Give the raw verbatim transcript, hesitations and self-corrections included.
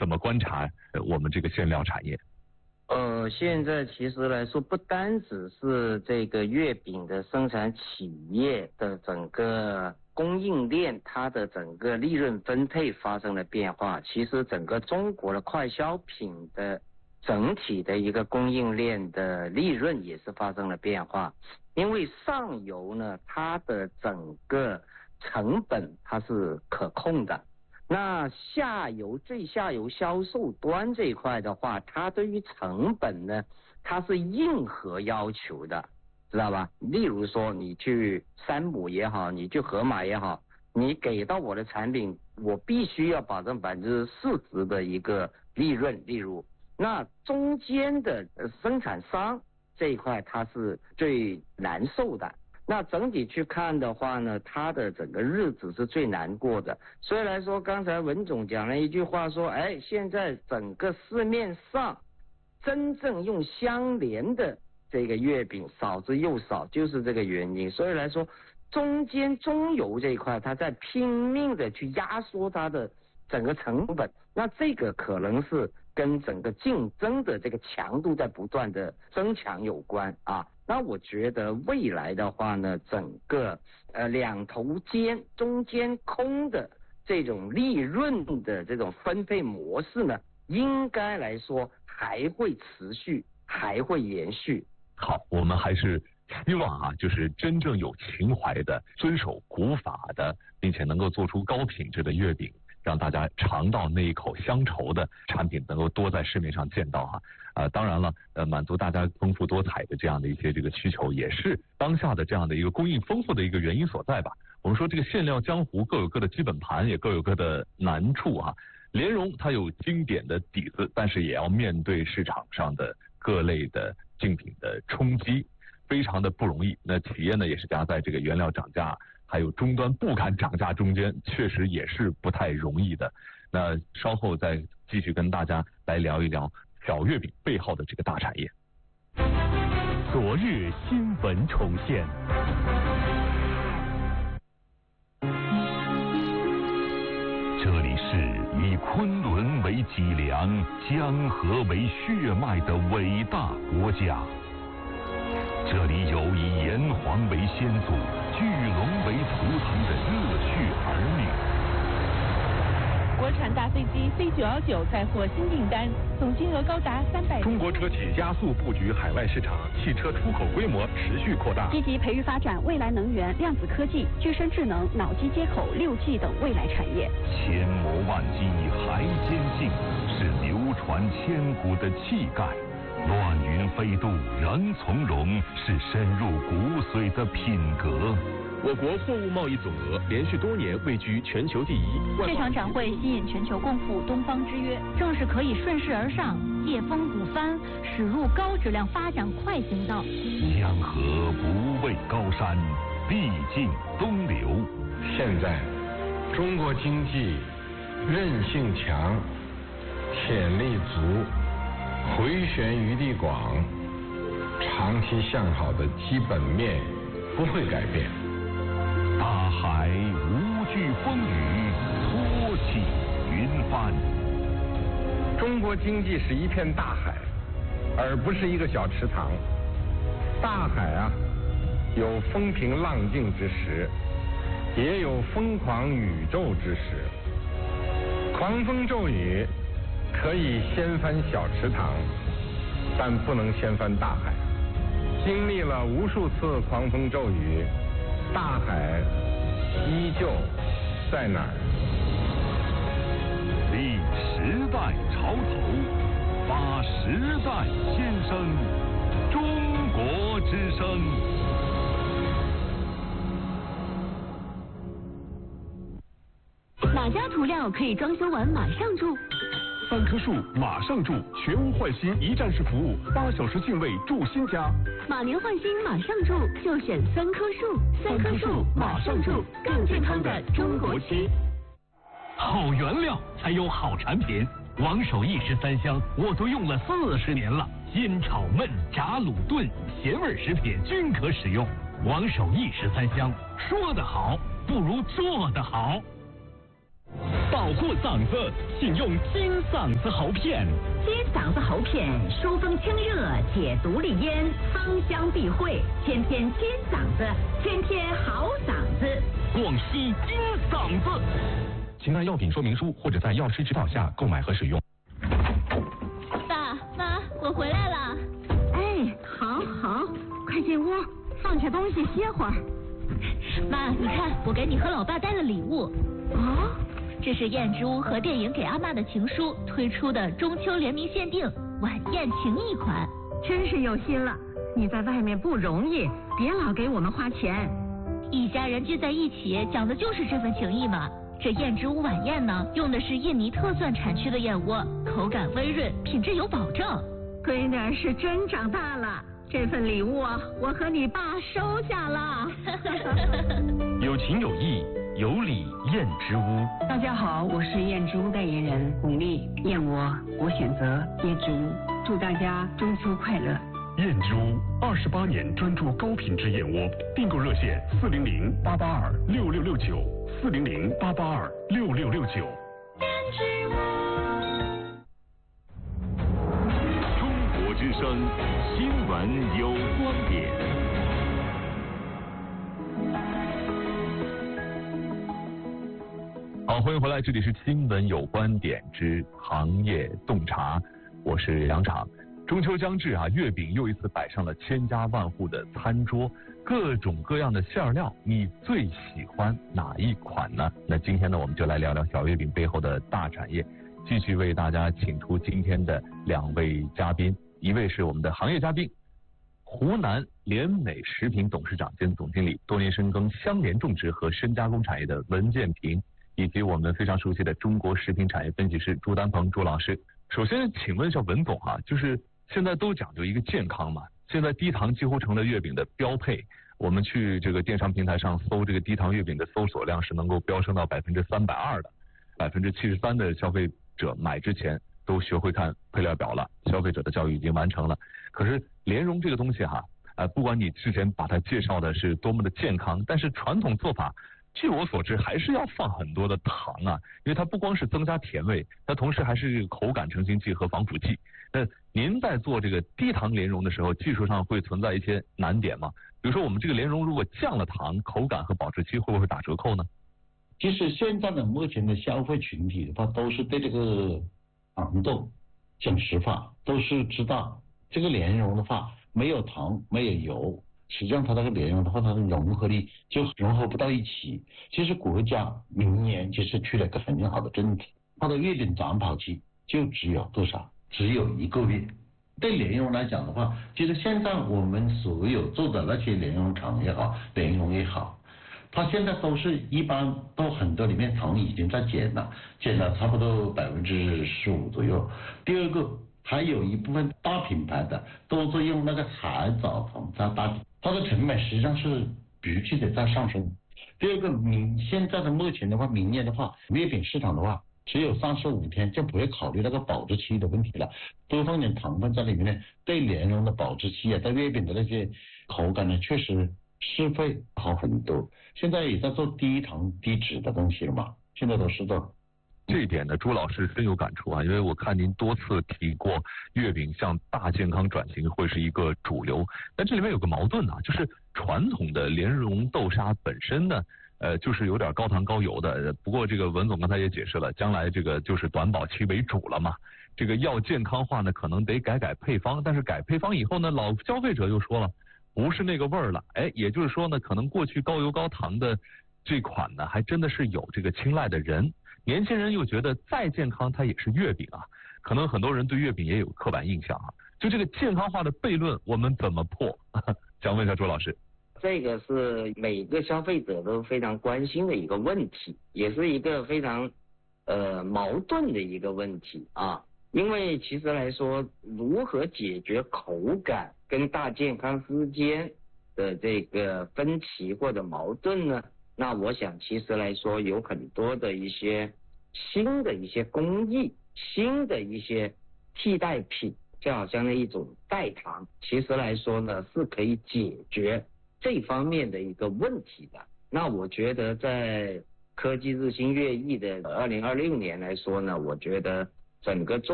怎么观察我们这个馅料产业？ 呃，现在其实来说，不单只是这个月饼的生产企业的整个供应链，它的整个利润分配发生了变化，其实整个中国的快消品的整体的一个供应链的利润也是发生了变化。因为上游呢，它的整个成本它是可控的，那下游最下游销售端这一块的话，它对于成本呢，它是硬核要求的，知道吧？例如说你去山姆也好，你去盒马也好，你给到我的产品，我必须要保证百分之四十的一个利润。例如，那中间的生产商这一块它是最难受的。那整体去看的话呢，它的整个日子是最难过的。所以来说，刚才文总讲了一句话说，哎，现在整个市面上真正用相连的这个月饼少之又少，就是这个原因。所以来说，中间中游这一块，它在拼命的去压缩它的整个成本，那这个可能是跟整个竞争的这个强度在不断的增强有关啊。那我觉得未来的话呢，整个呃两头尖中间空的这种利润的这种分配模式呢，应该来说还会持续，还会延续。 好，我们还是希望啊，就是真正有情怀的、遵守古法的，并且能够做出高品质的月饼，让大家尝到那一口乡愁的产品能够多在市面上见到哈。呃，当然了，呃，满足大家丰富多彩的这样的一些这个需求，也是当下的这样的一个供应丰富的一个原因所在吧。我们说这个馅料江湖各有各的基本盘，也各有各的难处哈。莲蓉它有经典的底子，但是也要面对市场上的各类的竞品的冲击，非常的不容易。那企业呢也是夹在这个原料涨价还有终端不敢涨价中间，确实也是不太容易的。那稍后再继续跟大家来聊一聊小月饼背后的这个大产业。 昨日新闻重现。这里是以昆仑为脊梁、江河为血脉的伟大国家。这里有以炎黄为先祖、巨龙为图腾的热血儿女。 国产大飞机 C 九一九再获新订单，总金额高达三百。 中国车企加速布局海外市场，汽车出口规模持续扩大。 积极培育发展未来能源、量子科技、具身智能、脑机接口、六 G 等未来产业。 千磨万击还坚劲，是流传千古的气概。乱云飞渡仍从容，是深入骨髓的品格。 我国货物贸易总额连续多年位居全球第一。 这场展会吸引全球共赴东方之约，正是可以顺势而上、借风鼓帆，驶入高质量发展快行道。 江河不畏高山，必尽东流。 现在，中国经济韧性强，潜力足，回旋余地广，长期向好的基本面不会改变。 大海无惧风雨，托起云帆。 中国经济是一片大海，而不是一个小池塘。大海啊，有风平浪静之时，也有疯狂宇宙之时。狂风骤雨可以掀翻小池塘，但不能掀翻大海。经历了无数次狂风骤雨，大海依旧在哪儿？ 立时代潮头，发时代先声，中国之声。 哪家涂料可以装修完马上住？ 三棵树马上住，全屋换新一站式服务，八小时净位住新家。 马年换新马上住，就选三棵树。三棵树马上住，更健康的中国区。 好原料才有好产品，王守义十三香我都用了四十年了，煎炒焖炸卤炖咸味食品均可使用。王守义十三香，说得好不如做得好。 保护嗓子，请用金嗓子喉片。 金嗓子喉片疏风清热，解毒利咽，芳香避秽，天天金嗓子，天天好嗓子。 广西金嗓子。请看药品说明书或者在药师指导下购买和使用。 爸妈，我回来了。 哎，好好，快进屋，放下东西歇会儿。 妈，你看，我给你和老爸带了礼物。 哦， 这是燕之屋和电影给阿嬷的情书推出的中秋联名限定晚宴情谊款， 真是有心了。你在外面不容易，别老给我们花钱。 一家人聚在一起，讲的就是这份情谊嘛。这燕之屋晚宴呢，用的是印尼特蒜产区的燕窝，口感温润，品质有保证。 闺女儿是真长大了，这份礼物啊，我和你爸收下了。 有情有义，有礼燕之屋。 大家好，我是燕之屋代言人巩俐，燕窝我选择燕之屋，祝大家中秋快乐。 燕之屋二十八年专注高品质燕窝，订购热线四零零八八二六六六九四零零八八二六六六九。 中国之声新闻有观点。 好，欢迎回来，这里是新闻有观点之行业洞察，我是杨昶。中秋将至啊，月饼又一次摆上了千家万户的餐桌，各种各样的馅料，你最喜欢哪一款呢？那今天呢，我们就来聊聊小月饼背后的大产业，继续为大家请出今天的两位嘉宾，一位是我们的行业嘉宾，湖南联美食品董事长兼总经理，多年深耕香莲种植和深加工产业的文建平，以及我们非常熟悉的中国食品产业分析师朱丹鹏朱老师。首先请问一下文总啊，就是现在都讲究一个健康嘛，现在低糖几乎成了月饼的标配。我们去这个电商平台上搜这个低糖月饼的搜索量是能够飙升到百分之三百二的，百分之七十三的消费者买之前都学会看配料表了，消费者的教育已经完成了。可是莲蓉这个东西哈，呃，不管你之前把它介绍的是多么的健康，但是传统做法，据我所知还是要放很多的糖啊，因为它不光是增加甜味，它同时还是口感成型剂和防腐剂。那您在做这个低糖莲蓉的时候，技术上会存在一些难点吗？比如说我们这个莲蓉如果降了糖，口感和保质期会不会打折扣呢？ 其实现在的目前的消费群体的话，都是对这个糖豆，讲实话，都是知道这个莲蓉的话没有糖没有油，实际上它这个莲蓉的话，它的融合力就融合不到一起。其实国家明年其实出了一个很好的政策，它的月饼长保期就只有多少？只有一个月。对莲蓉来讲的话，其实现在我们所有做的那些莲蓉厂也好，莲蓉也好，它现在都是一般都很多里面糖已经在减了，减了差不多百分之十五左右。第二个，还有一部分大品牌的都是用那个彩藻糖在打底，它的成本实际上是必须得在上升。第二个，明现在的目前的话，明年的话，月饼市场的话，只有三十五天就不会考虑那个保质期的问题了，多放点糖分在里面呢，对莲蓉的保质期啊，对月饼的那些口感呢，确实是会好很多。现在也在做低糖低脂的东西了嘛，现在都是做。 这一点呢，朱老师深有感触啊，因为我看您多次提过月饼向大健康转型会是一个主流，但这里面有个矛盾啊，就是传统的莲蓉豆沙本身呢，呃，就是有点高糖高油的。不过这个文总刚才也解释了，将来这个就是短保期为主了嘛。这个要健康化呢，可能得改改配方，但是改配方以后呢，老消费者又说了，不是那个味儿了。哎，也就是说呢，可能过去高油高糖的这款呢，还真的是有这个青睐的人。年轻人又觉得再健康它也是月饼啊，可能很多人对月饼也有刻板印象啊。就这个健康化的悖论，我们怎么破？想问一下周老师。 这个是每个消费者都非常关心的一个问题，也是一个非常呃矛盾的一个问题啊。因为其实来说，如何解决口感跟大健康之间的这个分歧或者矛盾呢？那我想其实来说有很多的一些新的一些工艺，新的一些替代品，就好像那一种代糖，其实来说呢是可以解决这方面的一个问题的。那我觉得在科技日新月异的二零二六年来说呢，我觉得整个中